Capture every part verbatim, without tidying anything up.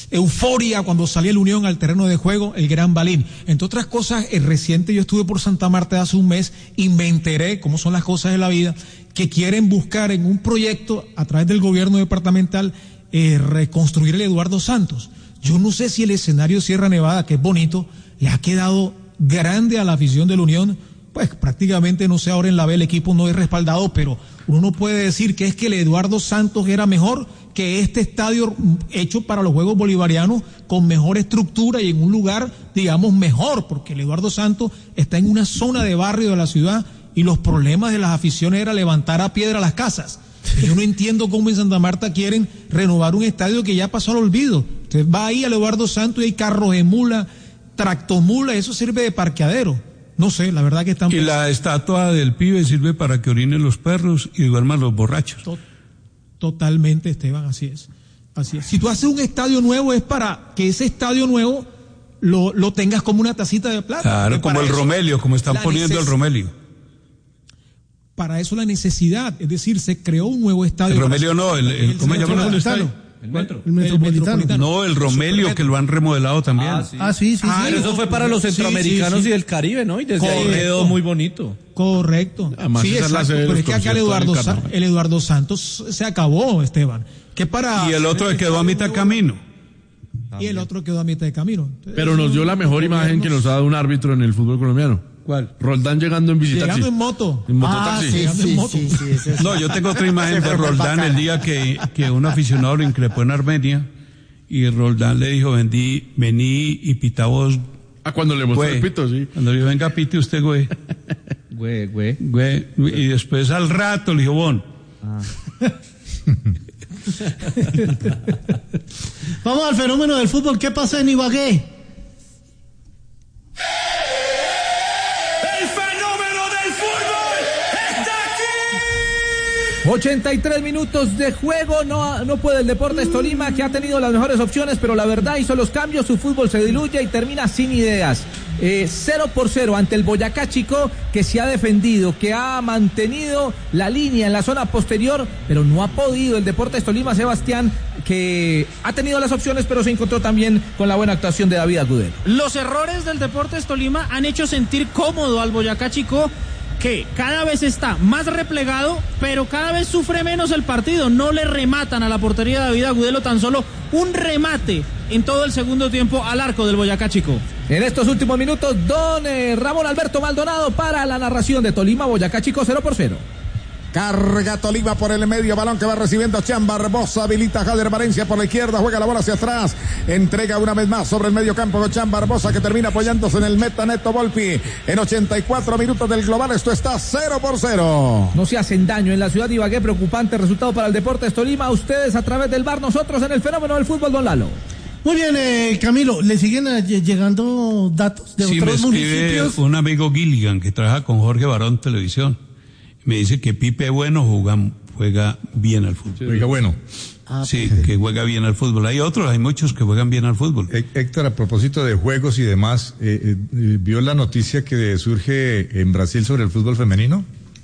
euforia cuando salía el Unión al terreno de juego, el Gran Balín. Entre otras cosas, el reciente yo estuve por Santa Marta hace un mes y me enteré cómo son las cosas de la vida, que quieren buscar en un proyecto a través del gobierno departamental eh, reconstruir el Eduardo Santos. Yo no sé si el escenario Sierra Nevada, que es bonito, le ha quedado grande a la afición de la Unión. Pues prácticamente, no sé, ahora en la B el equipo no es respaldado, pero uno no puede decir que es que el Eduardo Santos era mejor que este estadio hecho para los Juegos Bolivarianos, con mejor estructura y en un lugar, digamos, mejor, porque el Eduardo Santos está en una zona de barrio de la ciudad y los problemas de las aficiones era levantar a piedra las casas. Yo no entiendo cómo en Santa Marta quieren renovar un estadio que ya pasó al olvido. Usted va ahí al Eduardo Santos y hay carros de mula, tractomula, eso sirve de parqueadero. No sé, la verdad que están... Y la estatua del pibe sirve para que orinen los perros y duerman los borrachos. To- totalmente, Esteban, así es. Así es. Si tú haces un estadio nuevo es para que ese estadio nuevo lo, lo tengas como una tacita de plata. Claro, como el eso, Romelio, como están poniendo neces- el Romelio. Para eso la necesidad, es decir, se creó un nuevo estadio. El Romelio no, el, el, el ¿cómo se llama el estadio? El metro. El metropolitano. No, el Romelio, que lo han remodelado también. Ah, sí, ah, sí, sí. Ah, sí. pero eso fue para los centroamericanos sí, sí, sí. y del Caribe, ¿no? Y desde Correcto. ahí quedó muy bonito. Correcto. Además, sí, exacto. Pero es que acá el Eduardo, Sa- el Eduardo Santos se acabó, Esteban. Que para... Y el otro quedó a mitad de camino. Y el otro quedó a mitad de camino. Entonces, pero nos dio la mejor imagen que nos ha dado un árbitro en el fútbol colombiano. ¿Cuál? Roldán llegando en bicicleta. Llegando en moto. En Ah, mototaxi. sí, Llegando sí, en moto. sí, sí, sí, sí. No, yo tengo otra imagen de Roldán el día que, que un aficionado lo increpó en Armenia y Roldán le dijo, vení, vení y pita vos. Ah, cuando le mostró güey. el pito, sí. Cuando le dijo, venga, pite usted, güey. Güey, güey. Güey. Y después al rato le dijo, bon. Ah. Vamos al fenómeno del fútbol. ¿Qué pasa en Ibagué? ochenta y tres minutos de juego, no, no puede el Deportes Tolima, que ha tenido las mejores opciones, pero la verdad hizo los cambios, su fútbol se diluye y termina sin ideas. Eh, cero por cero ante el Boyacá Chicó, que se ha defendido, que ha mantenido la línea en la zona posterior, pero no ha podido el Deportes Tolima, Sebastián, que ha tenido las opciones, pero se encontró también con la buena actuación de David Agudelo. Los errores del Deportes Tolima han hecho sentir cómodo al Boyacá Chicó, que cada vez está más replegado, pero cada vez sufre menos el partido. No le rematan a la portería de David Agudelo, tan solo un remate en todo el segundo tiempo al arco del Boyacá Chicó. En estos últimos minutos, don eh, Ramón Alberto Maldonado para la narración de Tolima Boyacá Chicó, cero por cero. Carga Tolima por el medio, balón que va recibiendo Chan Barbosa, habilita Jader Valencia por la izquierda, juega la bola hacia atrás, entrega una vez más sobre el medio campo con Chan Barbosa, que termina apoyándose en el meta Neto Volpi. En ochenta y cuatro minutos del global, esto está cero por cero. No se hacen daño en la ciudad de Ibagué, preocupante resultado para el Deportes Tolima. Ustedes a través del bar, nosotros en el fenómeno del fútbol, don Lalo. Muy bien, eh, Camilo, ¿le siguen eh, llegando datos de sí, otros me escribe municipios? Un amigo Gilligan que trabaja con Jorge Barón Televisión. Me dice que Pipe Bueno juega, juega bien al fútbol. Juega bueno. Ah, Sí, que juega bien al fútbol. Hay otros, hay muchos que juegan bien al fútbol. Héctor, a propósito de juegos y demás, eh, eh, ¿vio la noticia que surge en Brasil sobre el fútbol femenino?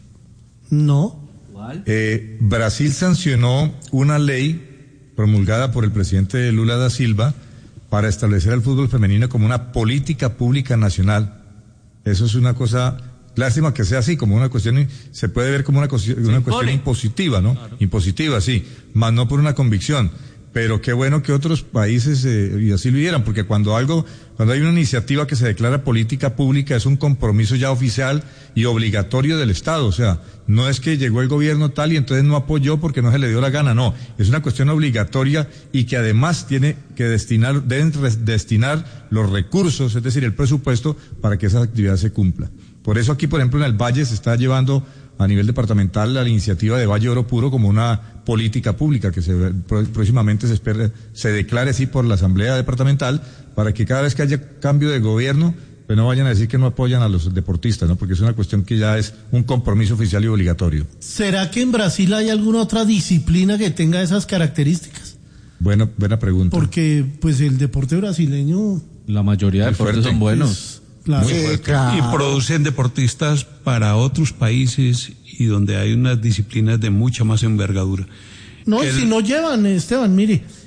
No. Eh, Brasil sancionó una ley promulgada por el presidente Lula da Silva para establecer al fútbol femenino como una política pública nacional. Eso es una cosa... Lástima que sea así, como una cuestión, se puede ver como una, una cuestión impositiva, ¿no? Claro. Impositiva, sí, más no por una convicción. Pero qué bueno que otros países eh, y así lo hicieran, porque cuando algo, cuando hay una iniciativa que se declara política pública, es un compromiso ya oficial y obligatorio del Estado. O sea, no es que llegó el gobierno tal y entonces no apoyó porque no se le dio la gana, no. Es una cuestión obligatoria y que además tiene que destinar, deben destinar los recursos, es decir, el presupuesto, para que esa actividad se cumpla. Por eso aquí, por ejemplo, en el Valle se está llevando a nivel departamental la iniciativa de Valle Oro Puro como una política pública que se, próximamente se espera, se declare así por la Asamblea Departamental, para que cada vez que haya cambio de gobierno, pues no vayan a decir que no apoyan a los deportistas, ¿no? Porque es una cuestión que ya es un compromiso oficial y obligatorio. ¿Será que en Brasil hay alguna otra disciplina que tenga esas características? Bueno, buena pregunta. Porque, pues, el deporte brasileño... La mayoría de deportes son buenos. Es, claro. Muy Sí, claro. Y producen deportistas para otros países y donde hay unas disciplinas de mucha más envergadura. No, El... si no llevan, Esteban, mire,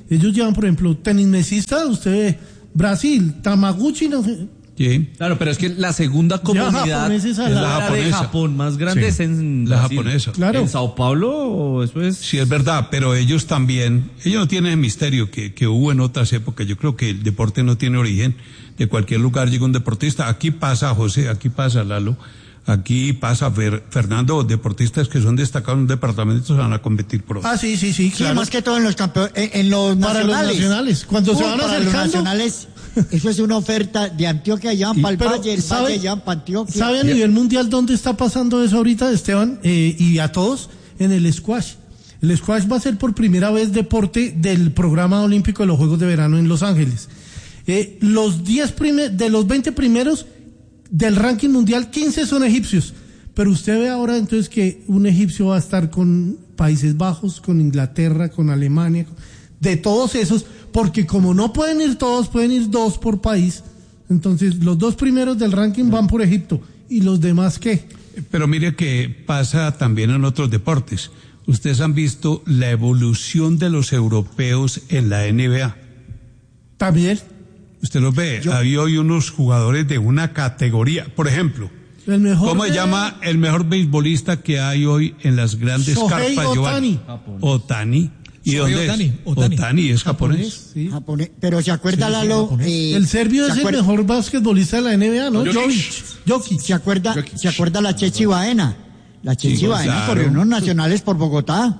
ellos llevan, por ejemplo, tenismesista, usted ve, Brasil, Tamaguchi, no sé. Sí. Claro, pero es que la segunda comunidad es la, la de Japón más grande Sí. es en La Brasil. japonesa. Claro. En Sao Paulo, eso es... Sí, es verdad, pero ellos también, ellos no tienen el misterio que, que hubo en otras épocas. Yo creo que el deporte no tiene origen. De cualquier lugar llega un deportista. Aquí pasa, José, aquí pasa, Lalo, aquí pasa, Fer, Fernando, deportistas que son destacados en un departamento se van a competir por otro. Ah, sí, sí, sí, Sí, claro. más que todo en los campeones, en, en los Para los nacionales. nacionales. Cuando se Uy, van para los acercando. nacionales, eso es una oferta de Antioquia, llevan para el Pero, Valle, el ¿sabe- Valle llevan para Antioquia. ¿Sabe a nivel mundial dónde está pasando eso ahorita, Esteban? Eh, y a todos, en el squash. El squash va a ser por primera vez deporte del programa olímpico de los Juegos de Verano en Los Ángeles. Eh, los diez prime- de los veinte primeros del ranking mundial, quince son egipcios. Pero usted ve ahora entonces que un egipcio va a estar con Países Bajos, con Inglaterra, con Alemania, de todos esos, porque como no pueden ir todos, pueden ir dos por país. Entonces los dos primeros del ranking van por Egipto. ¿Y los demás qué? Pero mire que pasa también en otros deportes. Ustedes han visto la evolución de los europeos en la N B A. También. Usted los ve, hay hoy unos jugadores de una categoría. Por ejemplo, El mejor ¿cómo se de- llama el mejor beisbolista que hay hoy en las grandes Shohei carpas? Giovanni? Ohtani. Ohtani. ¿Y Shohei dónde Ohtani, es? Ohtani. Ohtani es japonés. Sí. Japonés. Pero se acuerda, Lalo, eh, El serbio ¿se es el acuerda- mejor basquetbolista de la N B A, ¿no? Jokic. Jokic. Jokic. ¿Se acuerda, se acuerda la Chechi Baena? La Chechi Sí, Baena claro. corrió unos nacionales por Bogotá.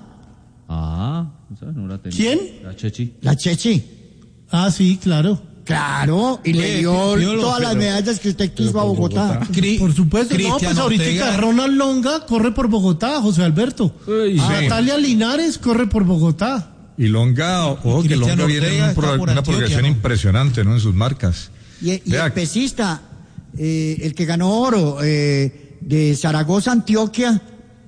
Ah, esa no la tenía. ¿Quién? La Chechi. La Chechi. Ah, sí, claro. Claro, y le Oye, dio Piolo, todas las pero- medallas que usted quiso a Bogotá. Cri- Por supuesto. No, Cristian pues ahorita Ortega. Ronald Longa corre por Bogotá, José Alberto. Uy, Ah, Natalia Linares corre por Bogotá. Y Longa, ojo que Cristian Longa viene en Ortega un está pro- por una Antioquia, progresión ¿no? impresionante, ¿no? En sus marcas. Y, y Vea. el pesista, eh, el que ganó oro, eh, de Zaragoza, Antioquia,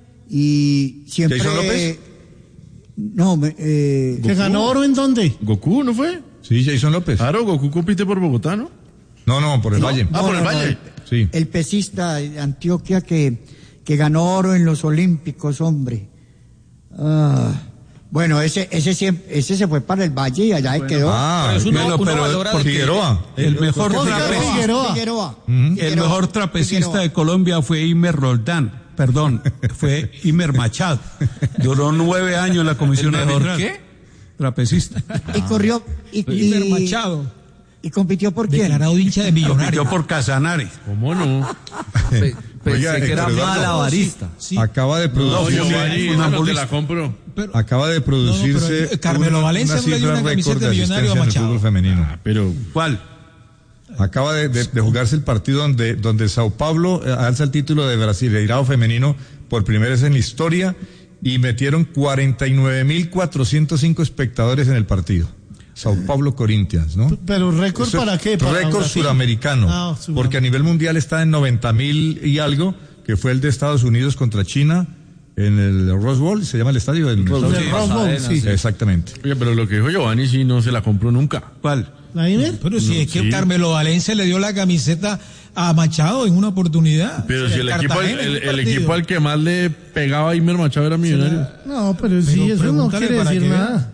y siempre... ¿Jason López? No, me- eh, ¿Que ganó oro en dónde? Goku, ¿no fue? Sí, Jason López. Claro, Goku compite por Bogotá, ¿no? No, no, por el Valle. Ah, por el Valle. Sí. el pesista de Antioquia que, que ganó oro en los Olímpicos, hombre. Ah, bueno, ese, ese, siempre, ese se fue para el Valle y allá se quedó. Ah, Pero es uno- Bueno, uno pero valora por de que- Figueroa. El mejor Oscar trapecista, Figueroa. Figueroa. el Figueroa. mejor trapecista Figueroa. de Colombia fue Imer Roldán. Perdón, fue Imer Machado. Duró nueve años en la comisión ¿El mejor arbitral. qué? Trapecista. Y corrió. Y, Iber y- Machado, ¿Y compitió por quién? declarado hincha de Millonarios. Yo por Casanare. ¿Cómo no? Pe- Pensé Oiga, que era Héctor Eduardo. malabarista. Sí. Acaba de No, producirse, Giovanni, una esa no te bolista. la compro. Pero- acaba de No, no, producirse pero Carmelo una- Valencia una no le dio cifra una camiseta récord de de Millonario a asistencia en el Machado. fútbol femenino. Pero, ¿Cuál? Acaba de, de- de jugarse el partido donde, donde Sao Paulo eh, alza el título de Brasileirao femenino por primera vez en la historia y metieron cuarenta y nueve mil cuatrocientos cinco espectadores en el partido. Sao Paulo Corinthians, ¿no? Pero récord Eso es para qué? ¿Para récord Brasil? suramericano. Ah, suramericano. Porque a nivel mundial está en noventa mil y algo, que fue el de Estados Unidos contra China en el Rose Bowl, se llama el estadio del El Rose Bowl, sí. Exactamente. oye, pero lo que dijo Giovanni sí no se la compró nunca. ¿Cuál? ¿La Imer? Pero si es que sí. Carmelo Valencia le dio la camiseta a Machado en una oportunidad. Pero si el equipo, al- Cartagena en el, un el partido. equipo al que más le pegaba a Imer Machado era Millonario. No, pero sí, Pero eso no pregúntale quiere para decir que vea. nada.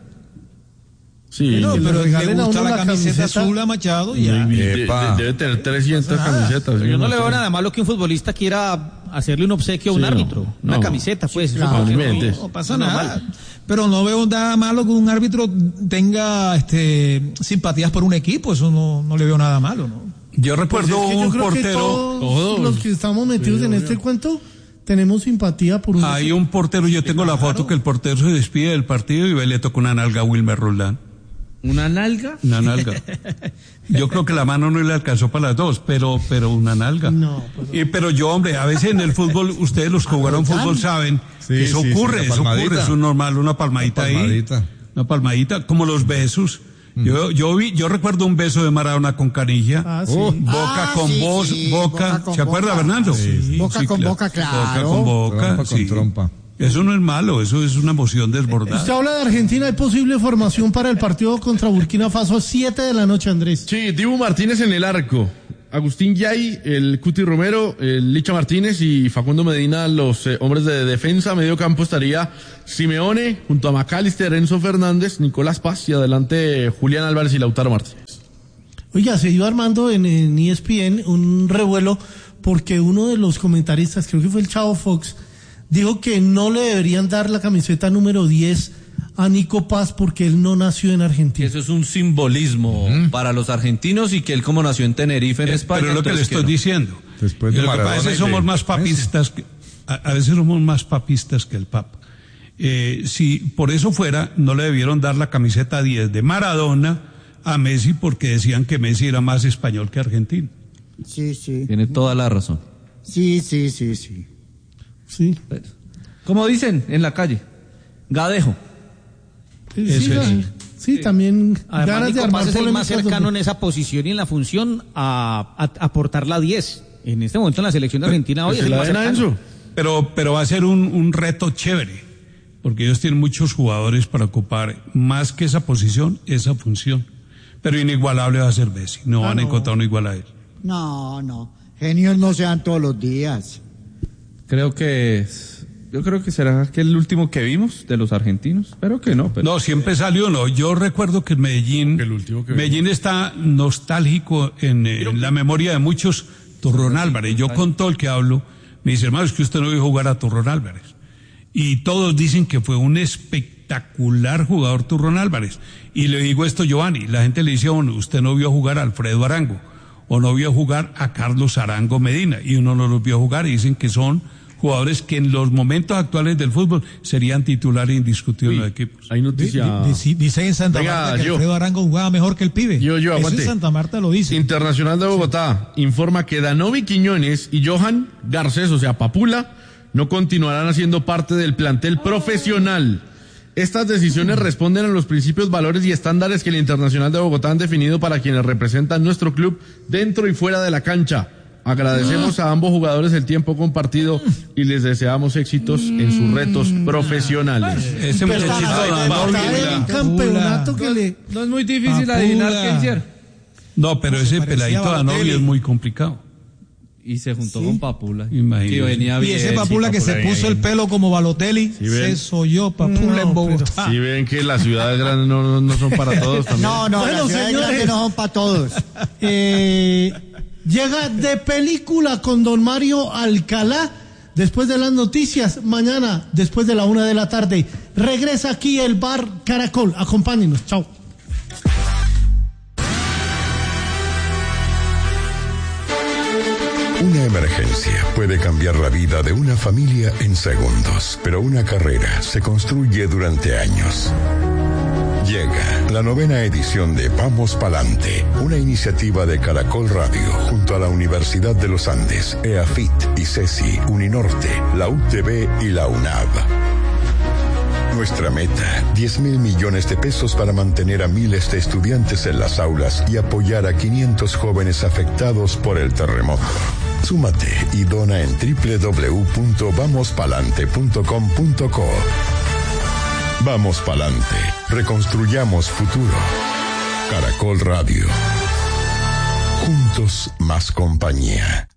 Sí. No, que le pero le regalen a gusta uno la la camiseta camiseta. azul a Machado y Y ya. de- Epa. de- debe tener trescientas camisetas. Yo no le veo Machado. nada malo que un futbolista quiera hacerle un obsequio a un Sí, no, árbitro. Una no. camiseta, pues. eso claro. es lo que- Obviamente. No pasa nada. Pero no veo nada malo que un árbitro tenga este simpatías por un equipo. Eso no, no le veo nada malo, ¿no? Yo Pues recuerdo es que yo un creo que portero. todos, todos. los que estamos metidos en este cuento tenemos simpatía por un Hay un portero, yo tengo la foto que el portero se despide del partido y ve, le toca una nalga a Wilmer Roldán. ¿Una nalga? Una nalga. Yo creo que la mano no le alcanzó para las dos, pero, pero una nalga. No, Y, pero yo, hombre, a veces en el fútbol, ustedes los que jugaron fútbol saben Sí, que eso sí, sí, ocurre, la eso palmadita. ocurre, eso es normal, una palmadita, Una palmadita. ahí. Una palmadita, como los besos. Yo, yo vi, yo recuerdo un beso de Maradona con Canilla. Ah, sí. Oh, Boca Ah, con sí, voz, sí, boca, boca con ¿se acuerda, boca. Bernardo? Sí. Boca con boca, claro. Boca con boca, Trompa con sí. trompa. Eso no es malo, eso es una emoción Usted desbordada. habla de Argentina, hay posible formación para el partido contra Burkina Faso a siete de la noche, Andrés. Sí, Dibu Martínez en el arco. Agustín Yay, el Cuti Romero, el Licha Martínez y Facundo Medina, los eh, hombres de defensa. Medio campo estaría Simeone junto a McAllister, Enzo Fernández, Nicolás Paz y adelante Julián Álvarez y Lautaro Martínez. Oiga, se iba armando en, en E S P N un revuelo porque uno de los comentaristas, creo que fue el Chavo Fox, dijo que no le deberían dar la camiseta número diez a Nico Paz porque él no nació en Argentina. Eso es un simbolismo mm. para los argentinos y que él como nació en Tenerife, en eh, España. Pero es lo que le estoy que no. diciendo. Después de lo que pasa es que somos más papistas, que, a, a veces somos más papistas que el Papa. Eh, si por eso fuera, no le debieron dar la camiseta diez de Maradona a Messi porque decían que Messi era más español que argentino. Sí, sí. Tiene toda la razón. Sí, sí, sí, sí. Sí. Como dicen en la calle, gadejo. Sí, sí, sí, sí, también Además, ganas Nico de armar Paz es el más polémicas cercano donde... en esa posición y en la función a, a, a aportar la diez. En este momento en la selección de Argentina hoy es el más cercano. Pero, pero va a ser un, un reto chévere, porque ellos tienen muchos jugadores para ocupar más que esa posición, esa función. Pero inigualable va a ser Messi, no ah, van a no. encontrar uno igual a él. No, no, genios no se dan todos los días. Creo que... Yo creo que será que el último que vimos de los argentinos, espero que no. Pero... No, siempre salió, no. Yo recuerdo que Medellín, el último que Medellín vimos. Está nostálgico en, en la memoria de muchos. Turrón Álvarez. Yo con todo el que hablo, me dice, hermano, es que usted no vio jugar a Turrón Álvarez. Y todos dicen que fue un espectacular jugador Turrón Álvarez. Y le digo esto, Giovanni, la gente le dice, bueno, usted no vio jugar a Alfredo Arango, o no vio jugar a Carlos Arango Medina, y uno no los vio jugar y dicen que son jugadores que en los momentos actuales del fútbol serían titulares indiscutibles en los equipos. Hay noticia. Dice, dice en Santa Venga, Marta que yo. Alfredo Arango jugaba mejor que el pibe. Yo, yo, Eso aguante. en Santa Marta lo dice. Internacional de Bogotá sí. informa que Danovi Quiñones y Johan Garcés, o sea, Papula, no continuarán haciendo parte del plantel profesional. Estas decisiones responden a los principios, valores y estándares que el Internacional de Bogotá han definido para quienes representan nuestro club dentro y fuera de la cancha. Agradecemos a ambos jugadores el tiempo compartido y les deseamos éxitos en sus retos profesionales. Ese muchachito un campeonato que le... No es muy difícil adivinar qué hicieron. No, pero ese peladito Danovi es muy complicado. Y se juntó ¿Sí? con Papula. Imagínate. Que venía Y bien, ese Papula sí, que Papula se puso bien. el pelo como Balotelli, ¿Sí se soyó Papula No, en Bogotá. Si ven que las ciudades grandes no, no, no son para todos también. No, no, Bueno, las ciudades señores. grandes no son para todos. Eh, llega de película con don Mario Alcalá. Después de las noticias, mañana, después de la una de la tarde, regresa aquí el Bar Caracol. Acompáñenos. Chao. Una emergencia puede cambiar la vida de una familia en segundos, pero una carrera se construye durante años. Llega la novena edición de Vamos Palante, una iniciativa de Caracol Radio junto a la Universidad de los Andes, EAFIT, ICESI, Uninorte, la U T B y la UNAV. Nuestra meta, diez mil millones de pesos para mantener a miles de estudiantes en las aulas y apoyar a quinientos jóvenes afectados por el terremoto. Súmate y dona en doble u doble u doble u punto vamos palante punto com punto co. Vamos Palante, reconstruyamos futuro. Caracol Radio. Juntos más compañía.